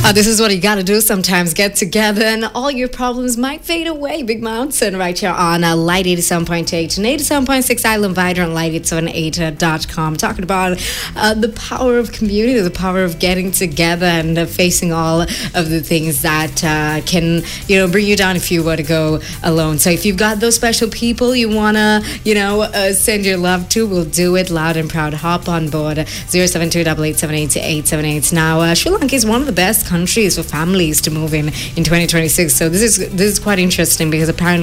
This is what you gotta do sometimes. Get together and all your problems might fade away. Big Mountain right here on Light 87.8 and 87.6 Island Vider on light878.com. Talking about the power of community, the power of getting together and facing all of the things that can, bring you down if you were to go alone. So if you've got those special people you wanna, send your love to, we'll do it loud and proud. Hop on board 072-8878-878. Now, Sri Lanka is one of the best countries for families to move in 2026. So this is quite interesting because apparently